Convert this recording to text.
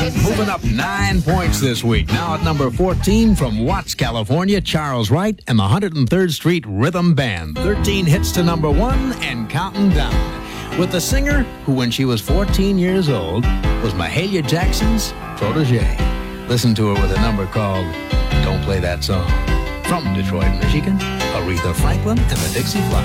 Moving up 9 points this week. Now at number 14 from Watts, California, Charles Wright and the 103rd Street Rhythm Band. 13 hits to number 1 and counting down. With the singer who, when she was 14 years old, was Mahalia Jackson's protege. Listen to her with a number called Don't Play That Song. From Detroit, Michigan, Aretha Franklin and the Dixie Flyers.